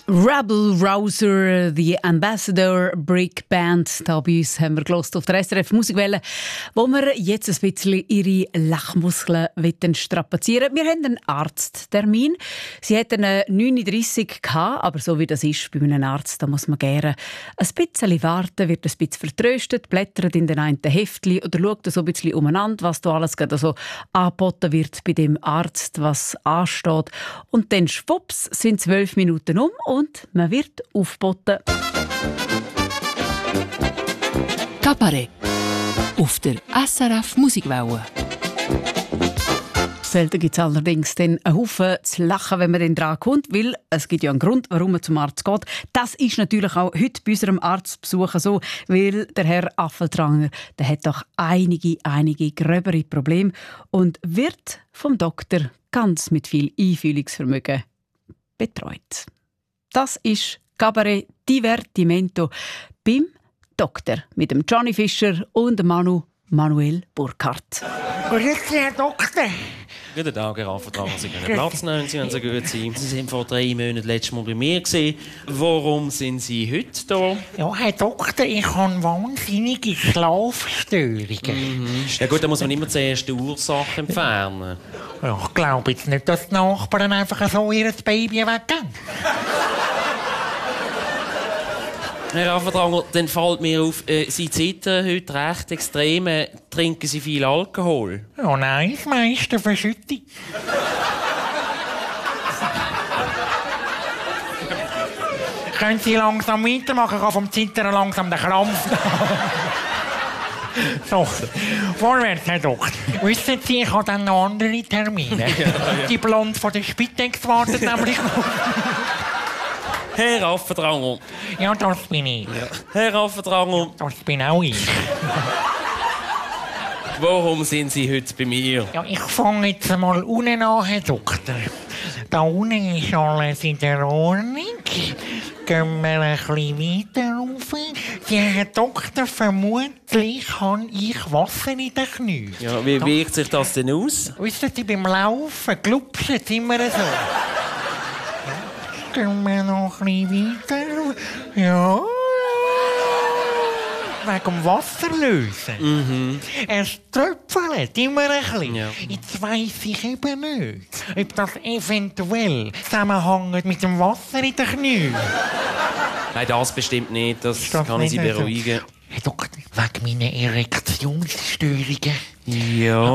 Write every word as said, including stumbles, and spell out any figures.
Rebel Rouser, The Ambassador Brick Band. Da bei uns haben wir gehört auf der S R F Musikwelle, wo wir jetzt ein bisschen ihre Lachmuskeln strapazieren wollen. Wir haben einen Arzttermin. Sie hatten eine neun Uhr dreißig gehabt, aber so wie das ist bei einem Arzt, da muss man gerne ein bisschen warten, wird ein bisschen vertröstet, blättert in den einen Heftchen oder schaut so ein bisschen umeinander, was da alles gerade so angeboten wird bei dem Arzt, was ansteht. Und dann schwupps sind zwölf Minuten um und man wird aufgeboten. Kabarett auf der S R F Musikwelle. Selten gibt es allerdings dann einen Haufen zu lachen, wenn man dann dran kommt, weil es gibt ja einen Grund, warum man zum Arzt geht. Das ist natürlich auch heute bei unserem Arztbesuch so, weil der Herr Affeltranger, der hat doch einige, einige gröbere Probleme und wird vom Doktor ganz mit viel Einfühlungsvermögen betreut. Das ist Cabaret Divertimento beim Doktor mit dem Johnny Fischer und dem Manu Manuel Burkhardt. Grüezi, Herr Doktor. Guten Tag, Herr Affeltranger. Sie können Platz nehmen, Sie haben so gut sein. Sie waren vor drei Monaten letztes Mal bei mir. Warum sind Sie heute da? Ja, Herr Doktor, ich habe wahnsinnige Schlafstörungen. Mhm. Ja gut, dann muss man immer zuerst die Ursache entfernen. Ja, ich glaube jetzt nicht, dass die Nachbarn einfach so ihr Baby weggehen. Herr Affeltranger, dann fällt mir auf, äh, Sie zittern heute recht extrem. Äh, trinken Sie viel Alkohol? Ja, nein, das meiste verschütte. Können Sie langsam weitermachen? Ich habe vom Zittern langsam den Krampf. So, vorwärts, Herr Doktor. Wissen Sie, ich habe dann noch andere Termine. Ja, ja. Die Blonde von der Spitex wartet nämlich noch. Herr Affeltranger. Ja, das bin ich. Ja. Herr Affeltranger. Das bin auch ich. Warum sind Sie heute bei mir? Ja, ich fange jetzt mal unten an, Herr Doktor. Da unten ist alles in der Ordnung. Gehen wir ein bisschen weiter rauf. Ja, Herr Doktor, vermutlich habe ich Wasser in den Knien. Ja, wie wirkt sich das denn aus? Wissen Sie, beim Laufen glupschen Sie immer so. Gehen wir noch ein bisschen weiter. Ja. Wegen dem Wasser lösen. Mhm. Es tröpfelt immer ein bisschen. Ja. Jetzt weiss ich eben nicht, ob das eventuell zusammenhängt mit dem Wasser in den Knien. Nein, das bestimmt nicht. Das, das kann ich Sie beruhigen. So. Herr Doktor, wegen meiner Erektionsstörungen. Ja.